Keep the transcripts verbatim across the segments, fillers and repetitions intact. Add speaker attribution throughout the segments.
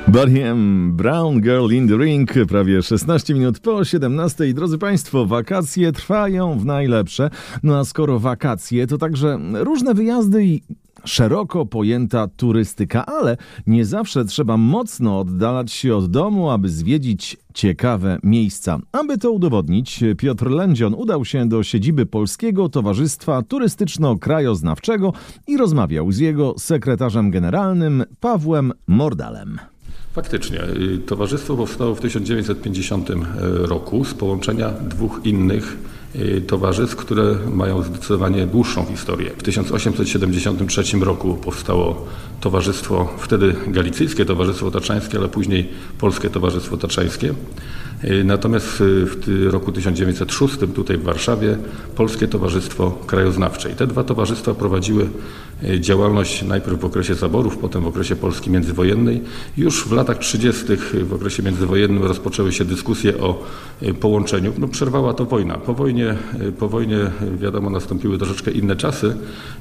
Speaker 1: Buddy M. Brown, Girl in the Ring, prawie szesnaście minut po siedemnastej. Drodzy Państwo, wakacje trwają w najlepsze. No a skoro wakacje, to także różne wyjazdy i szeroko pojęta turystyka, ale nie zawsze trzeba mocno oddalać się od domu, aby zwiedzić ciekawe miejsca. Aby to udowodnić, Piotr Lędzion udał się do siedziby Polskiego Towarzystwa Turystyczno-Krajoznawczego i rozmawiał z jego sekretarzem generalnym Pawłem Mordalem.
Speaker 2: Faktycznie. Towarzystwo powstało w tysiąc dziewięćset pięćdziesiątym roku z połączenia dwóch innych towarzystw, które mają zdecydowanie dłuższą historię. W tysiąc osiemset siedemdziesiątym trzecim roku powstało towarzystwo, wtedy Galicyjskie Towarzystwo Tatrzańskie, ale później Polskie Towarzystwo Tatrzańskie. Natomiast w roku tysiąc dziewięćset szóstym tutaj w Warszawie Polskie Towarzystwo Krajoznawcze. I te dwa towarzystwa prowadziły działalność najpierw w okresie zaborów, potem w okresie Polski międzywojennej. Już w latach trzydziestych w okresie międzywojennym rozpoczęły się dyskusje o połączeniu. No, przerwała to wojna. Po wojnie, po wojnie wiadomo nastąpiły troszeczkę inne czasy,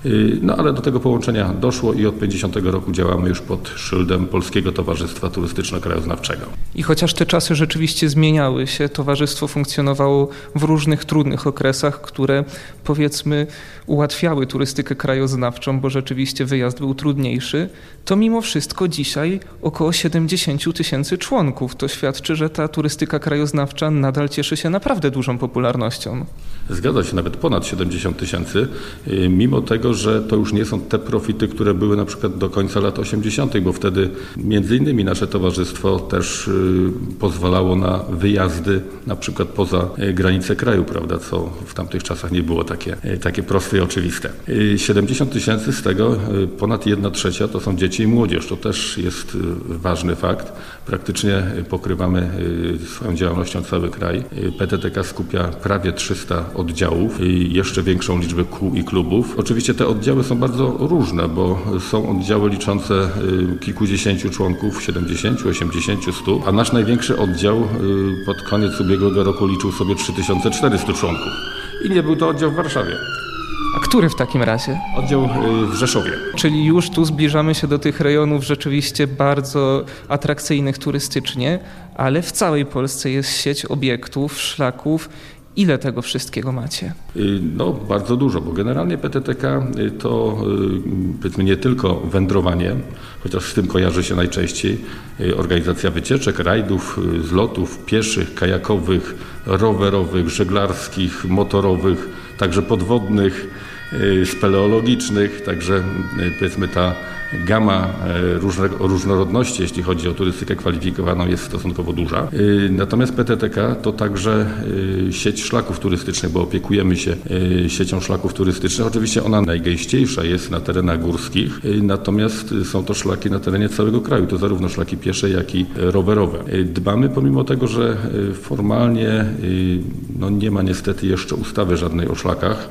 Speaker 2: no ale do tego połączenia doszło i od pięćdziesiątego roku działamy już pod szyldem Polskiego Towarzystwa Turystyczno-Krajoznawczego.
Speaker 3: I chociaż te czasy rzeczywiście zmieniały się, towarzystwo funkcjonowało w różnych trudnych okresach, które powiedzmy ułatwiały turystykę krajoznawczą, bo rzeczywiście wyjazd był trudniejszy, to mimo wszystko dzisiaj około siedemdziesiąt tysięcy członków. To świadczy, że ta turystyka krajoznawcza nadal cieszy się naprawdę dużą popularnością.
Speaker 2: Zgadza się, nawet ponad siedemdziesiąt tysięcy, mimo tego, że to już nie są te profity, które były na przykład do końca lat osiemdziesiątych, bo wtedy między innymi nasze towarzystwo też pozwalało na wyjazdy na przykład poza granice kraju, prawda, co w tamtych czasach nie było takie, takie proste i oczywiste. siedemdziesiąt tysięcy, z tego ponad jedna trzecia to są dzieci i młodzież. To też jest ważny fakt. Praktycznie pokrywamy swoją działalnością cały kraj. P T T K skupia prawie trzysta oddziałów i jeszcze większą liczbę kół i klubów. Oczywiście te oddziały są bardzo różne, bo są oddziały liczące kilkudziesięciu członków, siedemdziesięciu, osiemdziesięciu, stu, a nasz największy oddział pod koniec ubiegłego roku liczył sobie trzy tysiące czterysta członków. I nie był to oddział w Warszawie.
Speaker 3: A który w takim razie?
Speaker 2: Oddział w Rzeszowie.
Speaker 3: Czyli już tu zbliżamy się do tych rejonów rzeczywiście bardzo atrakcyjnych turystycznie, ale w całej Polsce jest sieć obiektów, szlaków. Ile tego wszystkiego macie?
Speaker 2: No bardzo dużo, bo generalnie P T T K to powiedzmy nie tylko wędrowanie, chociaż z tym kojarzy się najczęściej organizacja wycieczek, rajdów, zlotów pieszych, kajakowych, rowerowych, żeglarskich, motorowych, także podwodnych, speleologicznych, także powiedzmy ta gama różnorodności, jeśli chodzi o turystykę kwalifikowaną, jest stosunkowo duża. Natomiast P T T K to także sieć szlaków turystycznych, bo opiekujemy się siecią szlaków turystycznych. Oczywiście ona najgęściejsza jest na terenach górskich, natomiast są to szlaki na terenie całego kraju. To zarówno szlaki piesze, jak i rowerowe. Dbamy pomimo tego, że formalnie no, nie ma niestety jeszcze ustawy żadnej o szlakach.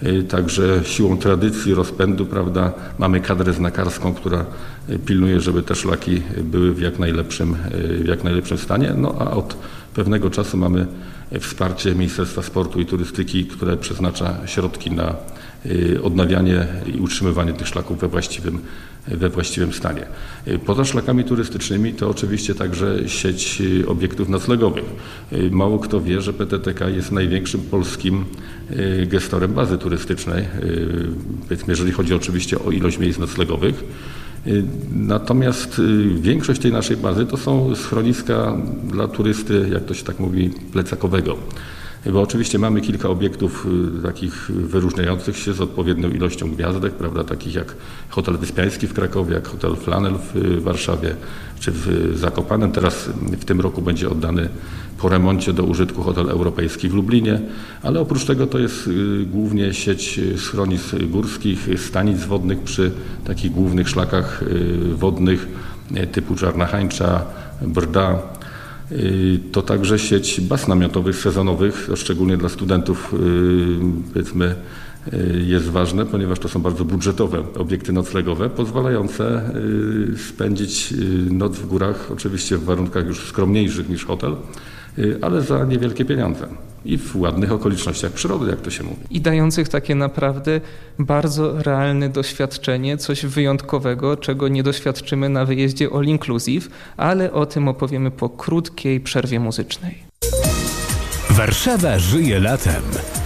Speaker 2: Także siłą tradycji, rozpędu, prawda, mamy kadrę znakarską, która pilnuje, żeby te szlaki były w jak najlepszym, w jak najlepszym stanie. No a od pewnego czasu mamy wsparcie Ministerstwa Sportu i Turystyki, które przeznacza środki na odnawianie i utrzymywanie tych szlaków we właściwym, we właściwym stanie. Poza szlakami turystycznymi to oczywiście także sieć obiektów noclegowych. Mało kto wie, że P T T K jest największym polskim gestorem bazy turystycznej, jeżeli chodzi oczywiście o ilość miejsc noclegowych. Natomiast większość tej naszej bazy to są schroniska dla turysty, jak to się tak mówi, plecakowego. Bo oczywiście mamy kilka obiektów takich wyróżniających się z odpowiednią ilością gwiazdek, prawda, takich jak Hotel Wyspiański w Krakowie, jak Hotel Flanel w Warszawie, czy w Zakopanem. Teraz w tym roku będzie oddany po remoncie do użytku Hotel Europejski w Lublinie, ale oprócz tego to jest głównie sieć schronisk górskich, stanic wodnych przy takich głównych szlakach wodnych typu Czarna Hańcza, Brda. To także sieć baz namiotowych, sezonowych, szczególnie dla studentów, powiedzmy, jest ważne, ponieważ to są bardzo budżetowe obiekty noclegowe, pozwalające spędzić noc w górach, oczywiście w warunkach już skromniejszych niż hotel, ale za niewielkie pieniądze. i w ładnych okolicznościach przyrody, jak to się mówi.
Speaker 3: I dających takie naprawdę bardzo realne doświadczenie, coś wyjątkowego, czego nie doświadczymy na wyjeździe all inclusive, ale o tym opowiemy po krótkiej przerwie muzycznej.
Speaker 4: Warszawa żyje latem.